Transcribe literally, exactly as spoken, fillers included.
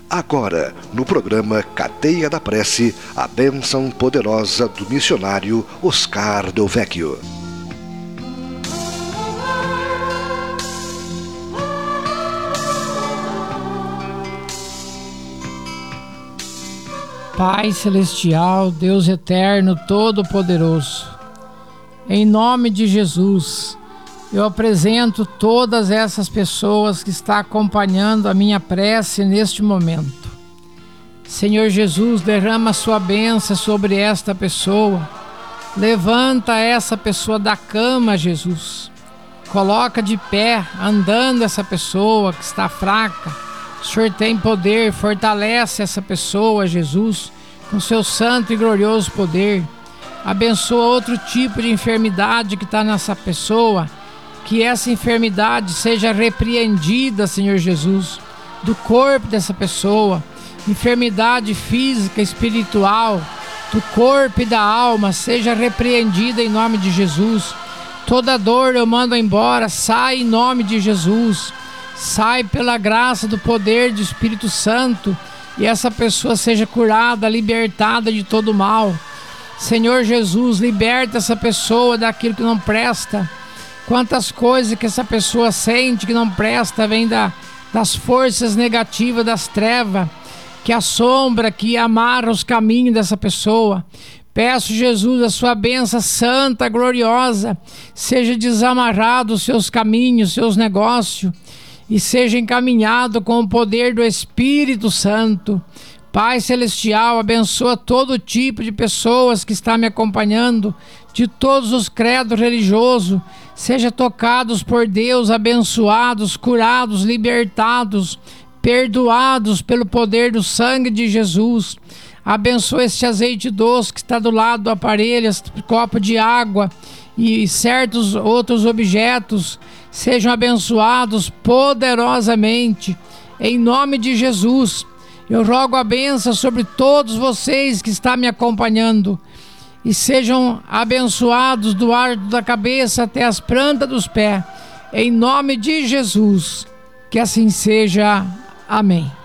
Agora, no programa Cadeia da Prece, a bênção poderosa do missionário Oscar Del Vecchio. Pai Celestial, Deus Eterno, Todo-Poderoso, em nome de Jesus, eu apresento todas essas pessoas que estão acompanhando a minha prece neste momento. Senhor Jesus, derrama a sua bênção sobre esta pessoa. Levanta essa pessoa da cama, Jesus. Coloca de pé, andando essa pessoa que está fraca. O Senhor tem poder, fortalece essa pessoa, Jesus, com seu santo e glorioso poder. Abençoa outro tipo de enfermidade que está nessa pessoa. Que essa enfermidade seja repreendida, Senhor Jesus, do corpo dessa pessoa. Enfermidade física, espiritual, do corpo e da alma, seja repreendida em nome de Jesus. Toda dor eu mando embora, sai em nome de Jesus. Sai pela graça do poder do Espírito Santo e essa pessoa seja curada, libertada de todo mal. Senhor Jesus, liberta essa pessoa daquilo que não presta. Quantas coisas que essa pessoa sente que não presta vem da, das forças negativas das trevas, que assombra, que amarra os caminhos dessa pessoa. Peço, Jesus, a sua bênção santa, gloriosa, seja desamarrado os seus caminhos, seus negócios, e seja encaminhado com o poder do Espírito Santo. Pai Celestial, abençoa todo tipo de pessoas que está me acompanhando, de todos os credos religiosos, seja tocados por Deus, abençoados, curados, libertados, perdoados pelo poder do sangue de Jesus. Abençoa este azeite doce que está do lado do aparelho, este copo de água e certos outros objetos, sejam abençoados poderosamente, em nome de Jesus. Eu rogo a bênção sobre todos vocês que estão me acompanhando, e sejam abençoados do arco da cabeça até as plantas dos pés, em nome de Jesus, que assim seja, amém.